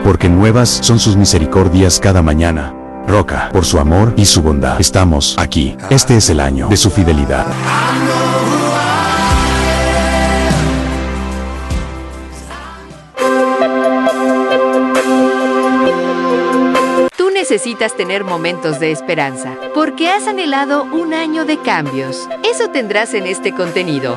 porque nuevas son sus misericordias cada mañana. Roca, por su amor y su bondad, estamos aquí. Este es el año de su fidelidad. Tú necesitas tener momentos de esperanza, porque has anhelado un año de cambios. Eso tendrás en este contenido.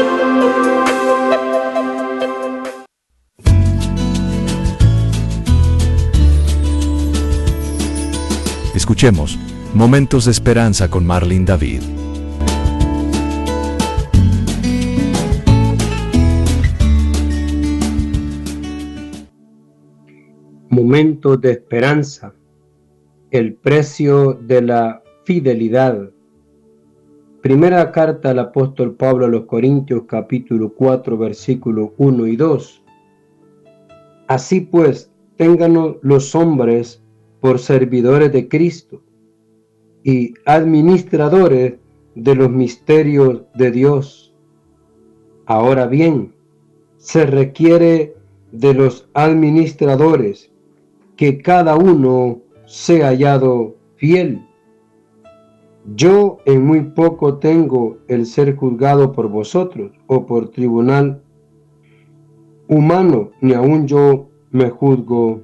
Escuchemos Momentos de Esperanza con Marlene David. Momentos de esperanza. El precio de la fidelidad. Primera carta del apóstol Pablo a los Corintios, capítulo 4, versículos 1 y 2. Así pues, téngannos los hombres por servidores de Cristo y administradores de los misterios de Dios. Ahora bien, se requiere de los administradores que cada uno sea hallado fiel. Yo en muy poco tengo el ser juzgado por vosotros o por tribunal humano, ni aun yo me juzgo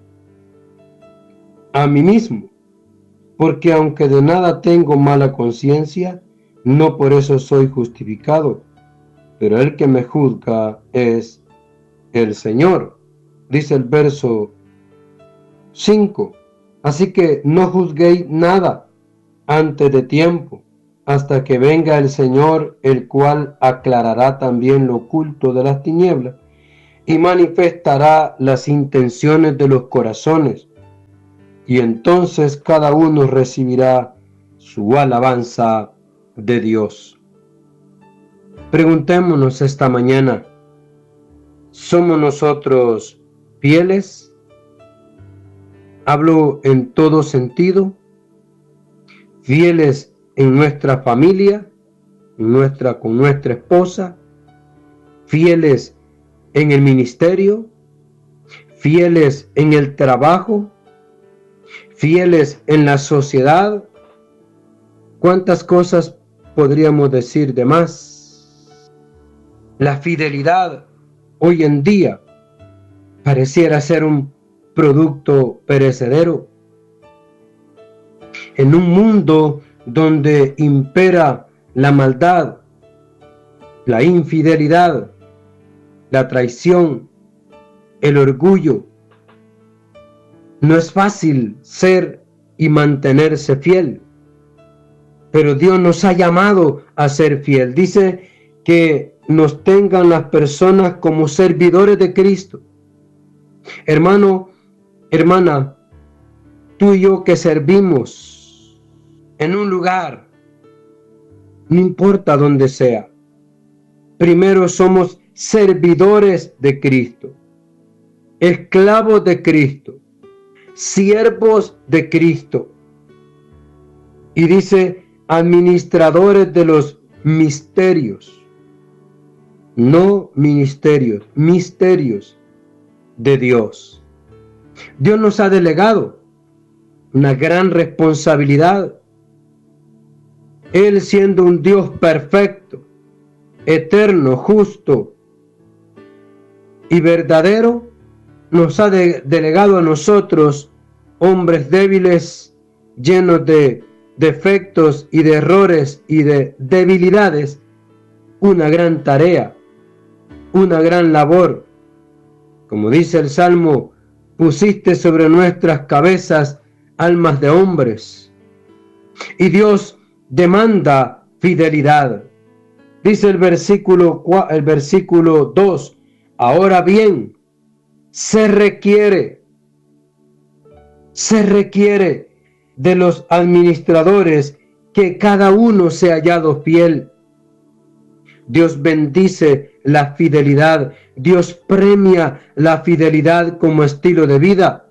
a mí mismo, porque aunque de nada tengo mala conciencia, no por eso soy justificado, pero el que me juzga es el Señor. Dice el verso 5, así que no juzguéis nada antes de tiempo, hasta que venga el Señor, el cual aclarará también lo oculto de las tinieblas y manifestará las intenciones de los corazones. Y entonces cada uno recibirá su alabanza de Dios. Preguntémonos esta mañana, ¿somos nosotros fieles? Hablo en todo sentido. Fieles en nuestra familia, con nuestra esposa, fieles en el ministerio, fieles en el trabajo, fieles en la sociedad. ¿Cuántas cosas podríamos decir de más? La fidelidad hoy en día pareciera ser un producto perecedero. En un mundo donde impera la maldad, la infidelidad, la traición, el orgullo, no es fácil ser y mantenerse fiel, pero Dios nos ha llamado a ser fiel. Dice que nos tengan las personas como servidores de Cristo. Hermano, hermana, tú y yo que servimos en un lugar, no importa dónde sea, primero somos servidores de Cristo, esclavos de Cristo, siervos de Cristo. Y dice administradores de los misterios, no ministerios, misterios de Dios. Dios nos ha delegado una gran responsabilidad. Él, siendo un Dios perfecto, eterno, justo y verdadero, nos ha delegado a nosotros, hombres débiles, llenos de defectos y de errores y de debilidades, una gran tarea, una gran labor. Como dice el Salmo, pusiste sobre nuestras cabezas almas de hombres. Y Dios demanda fidelidad. Dice el versículo 2, ahora bien, se requiere de los administradores que cada uno sea hallado fiel. Dios bendice la fidelidad. Dios premia la fidelidad como estilo de vida.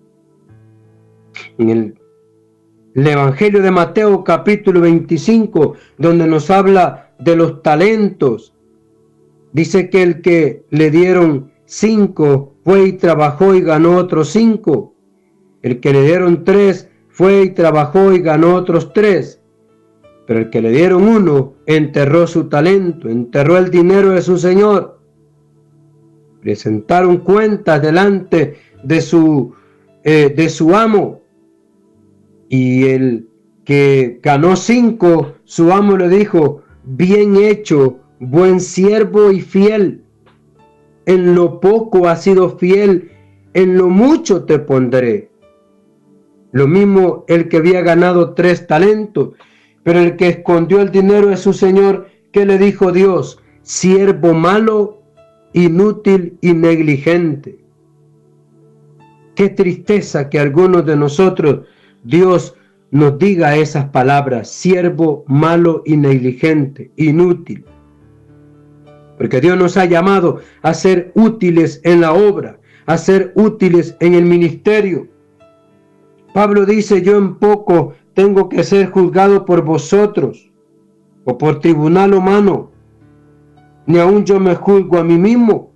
En el Evangelio de Mateo capítulo 25, donde nos habla de los talentos, dice que el que le dieron 5 fue y trabajó y ganó otros 5. El que le dieron 3 fue y trabajó y ganó otros 3. Pero el que le dieron 1 enterró su talento, enterró el dinero de su señor. Presentaron cuentas delante de su amo. Y el que ganó 5, su amo le dijo: bien hecho, buen siervo y fiel. En lo poco has sido fiel, en lo mucho te pondré. Lo mismo el que había ganado 3 talentos, pero el que escondió el dinero de su señor, ¿qué le dijo Dios? Siervo malo, inútil y negligente. Qué tristeza que algunos de nosotros, Dios nos diga esas palabras: siervo malo y negligente, inútil. Porque Dios nos ha llamado a ser útiles en la obra, a ser útiles en el ministerio. Pablo dice: yo en poco tengo que ser juzgado por vosotros o por tribunal humano, ni aun yo me juzgo a mí mismo.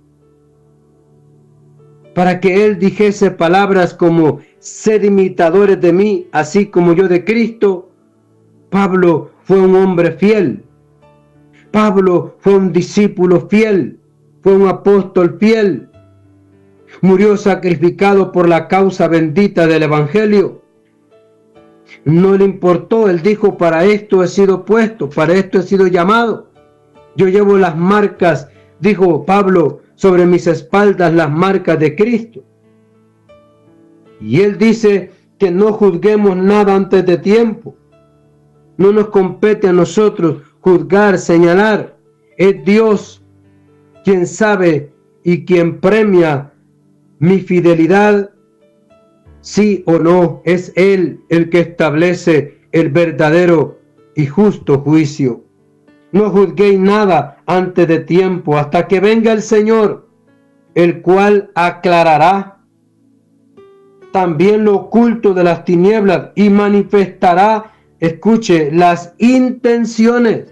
Para que él dijese palabras como: sed imitadores de mí, así como yo de Cristo, Pablo fue un hombre fiel. Pablo fue un discípulo fiel, fue un apóstol fiel. Murió sacrificado por la causa bendita del Evangelio. No le importó, él dijo: para esto he sido puesto, para esto he sido llamado. Yo llevo las marcas, dijo Pablo, sobre mis espaldas las marcas de Cristo. Y él dice que no juzguemos nada antes de tiempo. No nos compete a nosotros juzgar, señalar. Es Dios quien sabe y quien premia mi fidelidad, sí o no. Es Él el que establece el verdadero y justo juicio. No juzguéis nada antes de tiempo, hasta que venga el Señor, el cual aclarará también lo oculto de las tinieblas y manifestará, escuche, las intenciones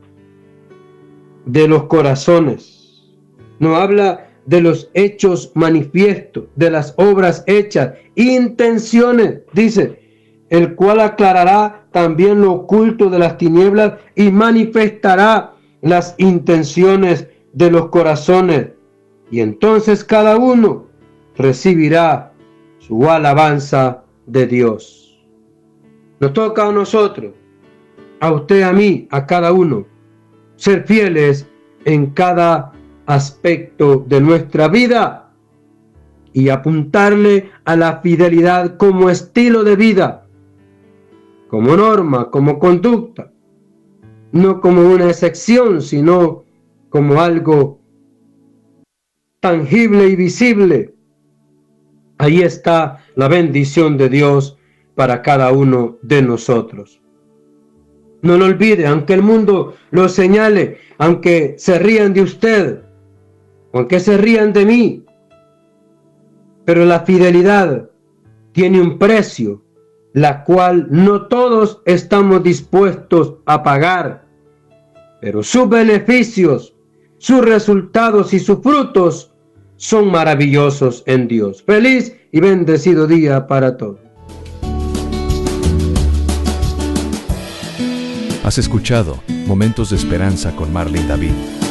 de los corazones. No habla de los hechos manifiestos, de las obras hechas, intenciones, dice, el cual aclarará también lo oculto de las tinieblas y manifestará las intenciones de los corazones. Y entonces cada uno recibirá su alabanza de Dios. Nos toca a nosotros, a usted, a mí, a cada uno, ser fieles en cada aspecto de nuestra vida y apuntarle a la fidelidad como estilo de vida, como norma, como conducta, no como una excepción, sino como algo tangible y visible. Ahí está la bendición de Dios para cada uno de nosotros. No lo olvide, aunque el mundo lo señale, aunque se rían de usted, aunque se rían de mí, pero la fidelidad tiene un precio, la cual no todos estamos dispuestos a pagar, pero sus beneficios, sus resultados y sus frutos son maravillosos en Dios. Feliz y bendecido día para todos. Has escuchado Momentos de Esperanza con Marlene David.